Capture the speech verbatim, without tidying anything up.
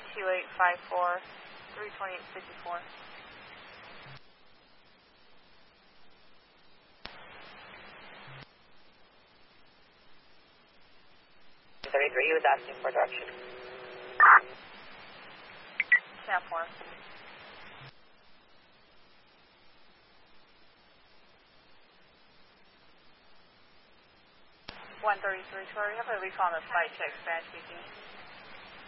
two eight five four, three twenty-eight fifty-four. thirty-three, he was asking for direction. Snap four. one thirty-three, sorry, we have a recall on the flight check, Spanish speaking.